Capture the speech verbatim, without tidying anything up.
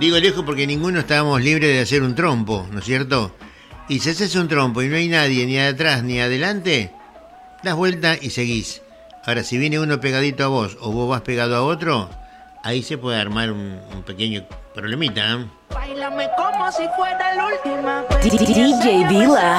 Digo lejos porque ninguno estábamos libres de hacer un trompo, ¿no es cierto? Y si haces un trompo y no hay nadie ni atrás ni adelante, das vuelta y seguís. Ahora, si viene uno pegadito a vos o vos vas pegado a otro, ahí se puede armar un, un pequeño problemita, ¿eh? Báilame como si fuera la última vez. D J Vila.